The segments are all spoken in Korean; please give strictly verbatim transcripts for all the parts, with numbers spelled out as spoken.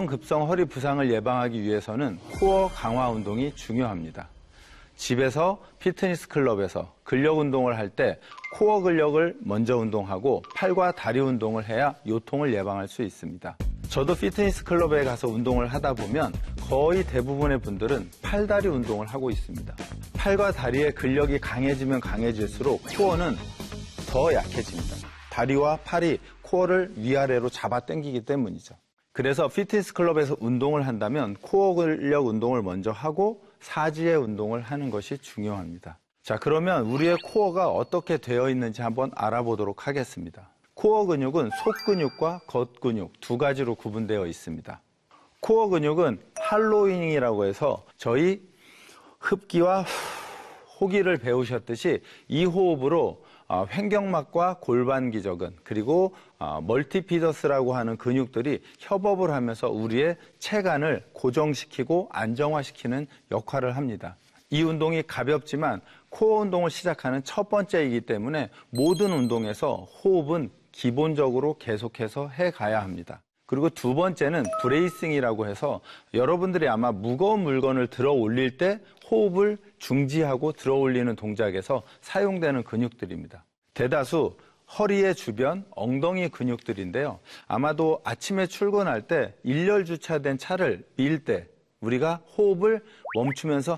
급성 허리 부상을 예방하기 위해서는 코어 강화 운동이 중요합니다. 집에서 피트니스 클럽에서 근력 운동을 할 때 코어 근력을 먼저 운동하고 팔과 다리 운동을 해야 요통을 예방할 수 있습니다. 저도 피트니스 클럽에 가서 운동을 하다 보면 거의 대부분의 분들은 팔다리 운동을 하고 있습니다. 팔과 다리의 근력이 강해지면 강해질수록 코어는 더 약해집니다. 다리와 팔이 코어를 위아래로 잡아 당기기 때문이죠. 그래서 피트니스 클럽에서 운동을 한다면 코어 근력 운동을 먼저 하고 사지의 운동을 하는 것이 중요합니다. 자, 그러면 우리의 코어가 어떻게 되어 있는지 한번 알아보도록 하겠습니다. 코어 근육은 속근육과 겉근육 두 가지로 구분되어 있습니다. 코어 근육은 할로잉이라고 해서 저희 흡기와 호기를 배우셨듯이 이 호흡으로 횡격막과 골반 기저근 그리고 멀티피더스라고 하는 근육들이 협업을 하면서 우리의 체간을 고정시키고 안정화시키는 역할을 합니다. 이 운동이 가볍지만 코어 운동을 시작하는 첫 번째이기 때문에 모든 운동에서 호흡은 기본적으로 계속해서 해가야 합니다. 그리고 두 번째는 브레이싱이라고 해서 여러분들이 아마 무거운 물건을 들어 올릴 때 호흡을 중지하고 들어 올리는 동작에서 사용되는 근육들입니다. 대다수 허리의 주변, 엉덩이 근육들인데요. 아마도 아침에 출근할 때 일렬 주차된 차를 밀 때 우리가 호흡을 멈추면서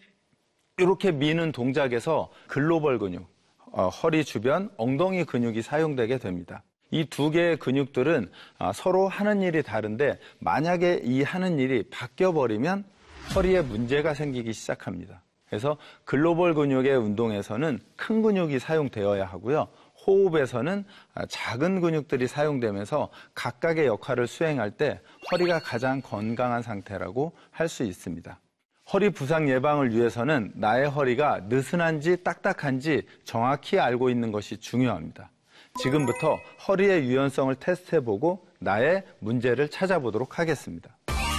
이렇게 미는 동작에서 글로벌 근육, 어, 허리 주변, 엉덩이 근육이 사용되게 됩니다. 이 두 개의 근육들은 서로 하는 일이 다른데 만약에 이 하는 일이 바뀌어버리면 허리에 문제가 생기기 시작합니다. 그래서 글로벌 근육의 운동에서는 큰 근육이 사용되어야 하고요. 호흡에서는 작은 근육들이 사용되면서 각각의 역할을 수행할 때 허리가 가장 건강한 상태라고 할 수 있습니다. 허리 부상 예방을 위해서는 나의 허리가 느슨한지 딱딱한지 정확히 알고 있는 것이 중요합니다. 지금부터 허리의 유연성을 테스트해보고 나의 문제를 찾아보도록 하겠습니다.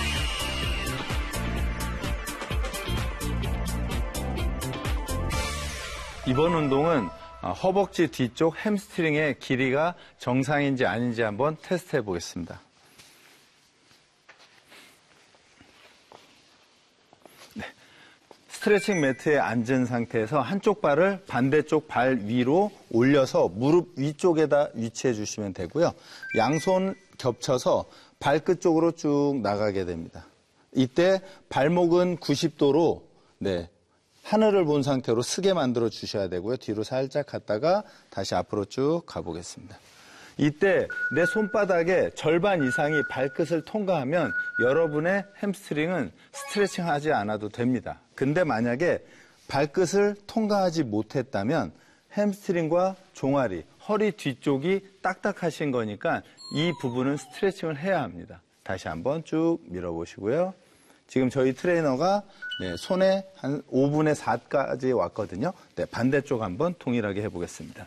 이번 운동은 허벅지 뒤쪽 햄스트링의 길이가 정상인지 아닌지 한번 테스트해 보겠습니다. 네. 스트레칭 매트에 앉은 상태에서 한쪽 발을 반대쪽 발 위로 올려서 무릎 위쪽에다 위치해 주시면 되고요. 양손 겹쳐서 발끝 쪽으로 쭉 나가게 됩니다. 이때 발목은 구십 도로 네. 하늘을 본 상태로 쓰게 만들어 주셔야 되고요. 뒤로 살짝 갔다가 다시 앞으로 쭉 가보겠습니다. 이때 내 손바닥의 절반 이상이 발끝을 통과하면 여러분의 햄스트링은 스트레칭 하지 않아도 됩니다. 근데 만약에 발끝을 통과하지 못했다면 햄스트링과 종아리, 허리 뒤쪽이 딱딱하신 거니까 이 부분은 스트레칭을 해야 합니다. 다시 한번 쭉 밀어보시고요. 지금 저희 트레이너가 네, 손에 한 오분의 사까지 왔거든요. 네, 반대쪽 한번 동일하게 해보겠습니다.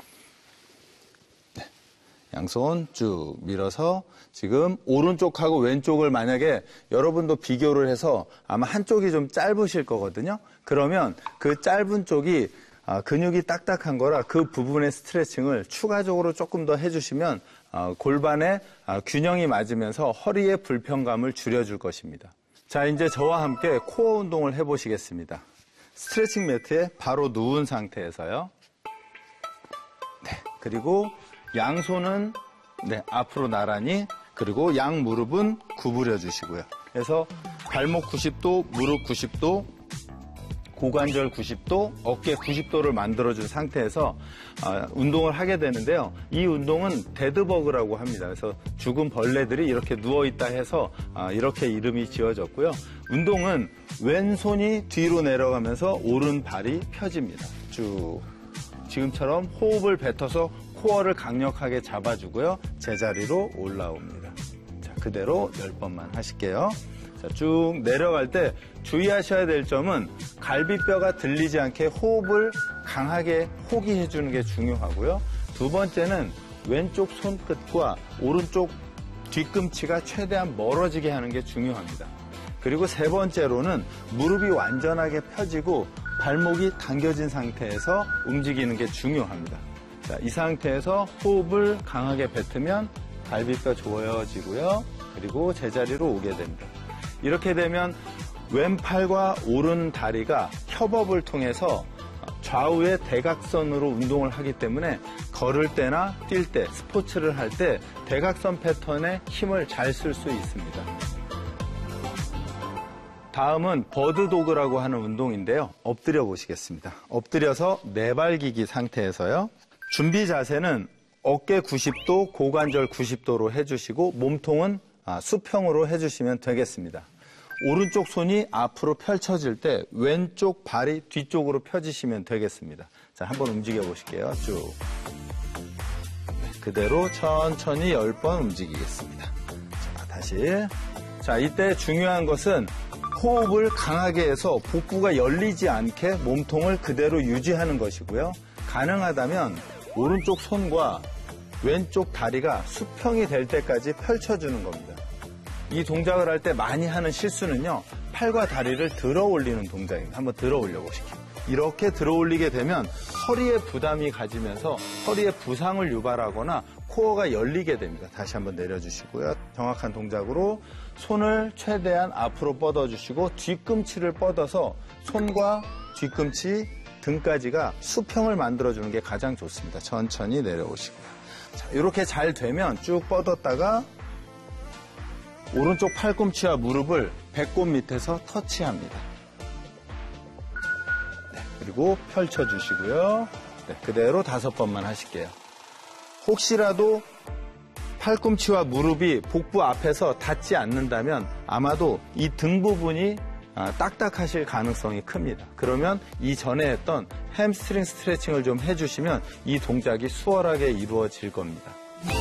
네, 양손 쭉 밀어서 지금 오른쪽하고 왼쪽을 만약에 여러분도 비교를 해서 아마 한쪽이 좀 짧으실 거거든요. 그러면 그 짧은 쪽이 근육이 딱딱한 거라 그 부분의 스트레칭을 추가적으로 조금 더 해주시면 골반에 균형이 맞으면서 허리의 불편감을 줄여줄 것입니다. 자, 이제 저와 함께 코어 운동을 해보시겠습니다. 스트레칭 매트에 바로 누운 상태에서요. 네, 그리고 양손은 네, 앞으로 나란히, 그리고 양 무릎은 구부려 주시고요. 그래서 발목 구십 도, 무릎 구십 도, 고관절 구십 도, 어깨 구십 도를 만들어준 상태에서 어, 운동을 하게 되는데요. 이 운동은 데드버그라고 합니다. 그래서 죽은 벌레들이 이렇게 누워있다 해서 어, 이렇게 이름이 지어졌고요. 운동은 왼손이 뒤로 내려가면서 오른발이 펴집니다. 쭉 지금처럼 호흡을 뱉어서 코어를 강력하게 잡아주고요. 제자리로 올라옵니다. 자, 그대로 열 번만 하실게요. 자, 쭉 내려갈 때 주의하셔야 될 점은 갈비뼈가 들리지 않게 호흡을 강하게 호기해 주는 게 중요하고요. 두 번째는 왼쪽 손끝과 오른쪽 뒤꿈치가 최대한 멀어지게 하는 게 중요합니다. 그리고 세 번째로는 무릎이 완전하게 펴지고 발목이 당겨진 상태에서 움직이는 게 중요합니다. 자, 이 상태에서 호흡을 강하게 뱉으면 갈비뼈 조여지고요. 그리고 제자리로 오게 됩니다. 이렇게 되면 왼팔과 오른 다리가 협업을 통해서 좌우의 대각선으로 운동을 하기 때문에 걸을 때나 뛸 때, 스포츠를 할 때 대각선 패턴에 힘을 잘 쓸 수 있습니다. 다음은 버드도그라고 하는 운동인데요. 엎드려 보시겠습니다. 엎드려서 네발기기 상태에서요. 준비 자세는 어깨 구십 도, 고관절 구십 도로 해주시고 몸통은 수평으로 해주시면 되겠습니다. 오른쪽 손이 앞으로 펼쳐질 때 왼쪽 발이 뒤쪽으로 펴지시면 되겠습니다. 자, 한번 움직여 보실게요. 쭉. 네, 그대로 천천히 열 번 움직이겠습니다. 자, 다시. 자, 이때 중요한 것은 호흡을 강하게 해서 복부가 열리지 않게 몸통을 그대로 유지하는 것이고요. 가능하다면 오른쪽 손과 왼쪽 다리가 수평이 될 때까지 펼쳐주는 겁니다. 이 동작을 할 때 많이 하는 실수는요, 팔과 다리를 들어 올리는 동작입니다. 한번 들어 올려 보실게요. 이렇게 들어 올리게 되면 허리에 부담이 가지면서 허리에 부상을 유발하거나 코어가 열리게 됩니다. 다시 한번 내려주시고요. 정확한 동작으로 손을 최대한 앞으로 뻗어주시고 뒤꿈치를 뻗어서 손과 뒤꿈치, 등까지가 수평을 만들어주는 게 가장 좋습니다. 천천히 내려오시고요. 자, 이렇게 잘 되면 쭉 뻗었다가 오른쪽 팔꿈치와 무릎을 배꼽 밑에서 터치합니다. 네, 그리고 펼쳐주시고요. 네, 그대로 다섯 번만 하실게요. 혹시라도 팔꿈치와 무릎이 복부 앞에서 닿지 않는다면 아마도 이 등 부분이 딱딱하실 가능성이 큽니다. 그러면 이전에 했던 햄스트링 스트레칭을 좀 해주시면 이 동작이 수월하게 이루어질 겁니다.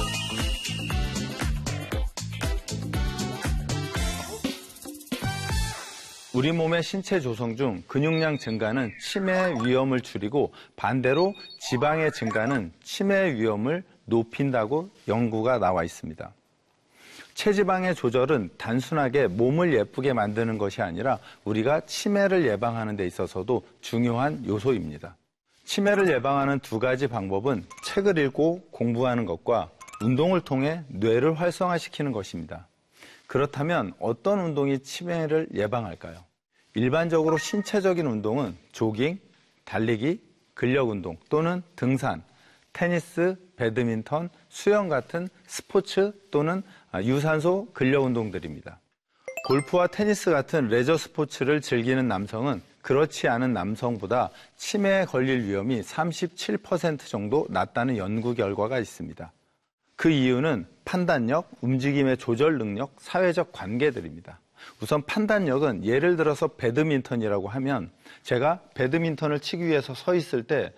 우리 몸의 신체 조성 중 근육량 증가는 치매 위험을 줄이고 반대로 지방의 증가는 치매 위험을 높인다고 연구가 나와 있습니다. 체지방의 조절은 단순하게 몸을 예쁘게 만드는 것이 아니라 우리가 치매를 예방하는 데 있어서도 중요한 요소입니다. 치매를 예방하는 두 가지 방법은 책을 읽고 공부하는 것과 운동을 통해 뇌를 활성화시키는 것입니다. 그렇다면 어떤 운동이 치매를 예방할까요? 일반적으로 신체적인 운동은 조깅, 달리기, 근력운동 또는 등산, 테니스, 배드민턴, 수영 같은 스포츠 또는 유산소 근력운동들입니다. 골프와 테니스 같은 레저 스포츠를 즐기는 남성은 그렇지 않은 남성보다 치매에 걸릴 위험이 삼십칠 퍼센트 정도 낮다는 연구 결과가 있습니다. 그 이유는 판단력, 움직임의 조절 능력, 사회적 관계들입니다. 우선 판단력은 예를 들어서 배드민턴이라고 하면 제가 배드민턴을 치기 위해서 서 있을 때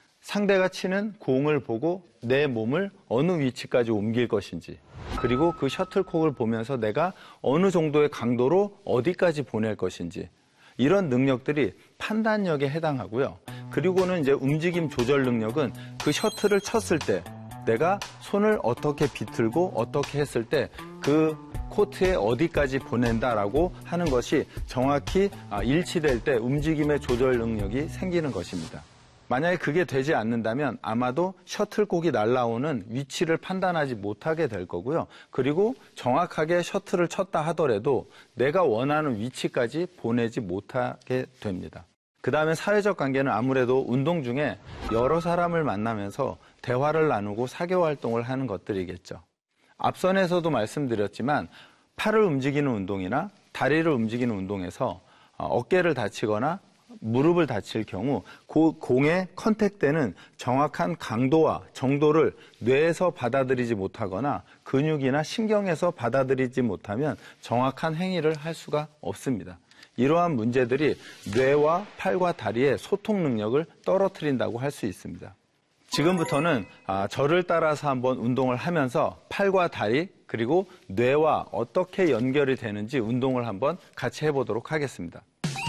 상대가 치는 공을 보고 내 몸을 어느 위치까지 옮길 것인지 그리고 그 셔틀콕을 보면서 내가 어느 정도의 강도로 어디까지 보낼 것인지 이런 능력들이 판단력에 해당하고요. 그리고는 이제 움직임 조절 능력은 그 셔틀을 쳤을 때 내가 손을 어떻게 비틀고 어떻게 했을 때 그 코트에 어디까지 보낸다라고 하는 것이 정확히 일치될 때 움직임의 조절 능력이 생기는 것입니다. 만약에 그게 되지 않는다면 아마도 셔틀콕이 날아오는 위치를 판단하지 못하게 될 거고요. 그리고 정확하게 셔틀을 쳤다 하더라도 내가 원하는 위치까지 보내지 못하게 됩니다. 그 다음에 사회적 관계는 아무래도 운동 중에 여러 사람을 만나면서 대화를 나누고 사교활동을 하는 것들이겠죠. 앞선에서도 말씀드렸지만 팔을 움직이는 운동이나 다리를 움직이는 운동에서 어깨를 다치거나 무릎을 다칠 경우 그 공에 컨택되는 정확한 강도와 정도를 뇌에서 받아들이지 못하거나 근육이나 신경에서 받아들이지 못하면 정확한 행위를 할 수가 없습니다. 이러한 문제들이 뇌와 팔과 다리의 소통 능력을 떨어뜨린다고 할 수 있습니다. 지금부터는 저를 따라서 한번 운동을 하면서 팔과 다리 그리고 뇌와 어떻게 연결이 되는지 운동을 한번 같이 해보도록 하겠습니다.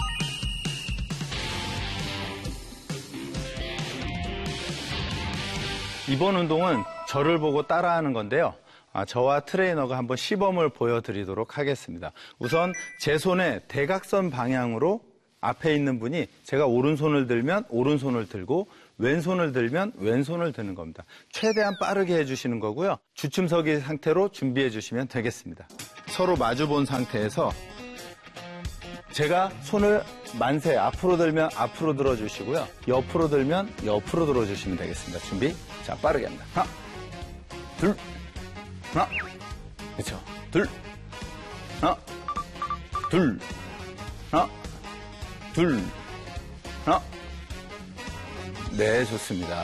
이번 운동은 저를 보고 따라하는 건데요. 저와 트레이너가 한번 시범을 보여드리도록 하겠습니다. 우선 제 손의 대각선 방향으로 앞에 있는 분이 제가 오른손을 들면 오른손을 들고 왼손을 들면 왼손을 드는 겁니다. 최대한 빠르게 해주시는 거고요. 주춤서기 상태로 준비해 주시면 되겠습니다. 서로 마주 본 상태에서 제가 손을 만세 앞으로 들면 앞으로 들어주시고요. 옆으로 들면 옆으로 들어주시면 되겠습니다. 준비. 자, 빠르게 합니다. 하나, 둘, 하나, 그렇죠. 둘, 하나, 둘, 하나, 둘, 하나. 네, 좋습니다.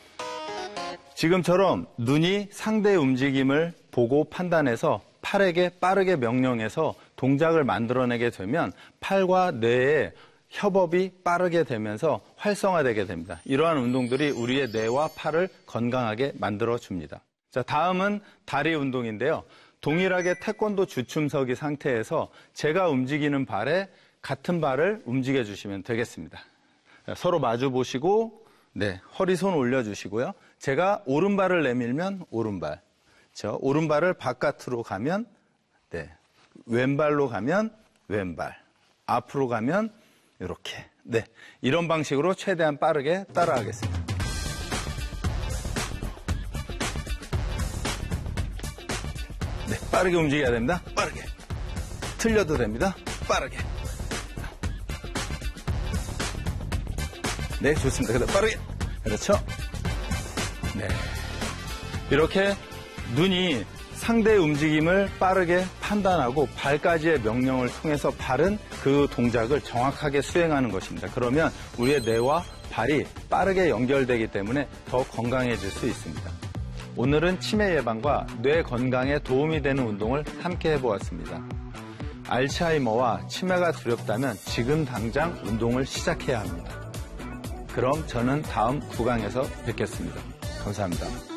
지금처럼 눈이 상대의 움직임을 보고 판단해서 팔에게 빠르게 명령해서 동작을 만들어내게 되면 팔과 뇌의 협업이 빠르게 되면서 활성화되게 됩니다. 이러한 운동들이 우리의 뇌와 팔을 건강하게 만들어줍니다. 자, 다음은 다리 운동인데요. 동일하게 태권도 주춤서기 상태에서 제가 움직이는 발에 같은 발을 움직여 주시면 되겠습니다. 자, 서로 마주 보시고, 네, 허리 손 올려주시고요. 제가 오른발을 내밀면 오른발, 저 오른발을 바깥으로 가면, 네, 왼발로 가면 왼발, 앞으로 가면 이렇게, 네, 이런 방식으로 최대한 빠르게 따라하겠습니다. 네, 빠르게 움직여야 됩니다. 빠르게. 틀려도 됩니다. 빠르게. 네, 좋습니다. 그다음 빠르게. 그렇죠? 네. 이렇게 눈이 상대의 움직임을 빠르게 판단하고 발까지의 명령을 통해서 발은 그 동작을 정확하게 수행하는 것입니다. 그러면 우리의 뇌와 발이 빠르게 연결되기 때문에 더 건강해질 수 있습니다. 오늘은 치매 예방과 뇌 건강에 도움이 되는 운동을 함께 해보았습니다. 알츠하이머와 치매가 두렵다면 지금 당장 운동을 시작해야 합니다. 그럼 저는 다음 구강에서 뵙겠습니다. 감사합니다.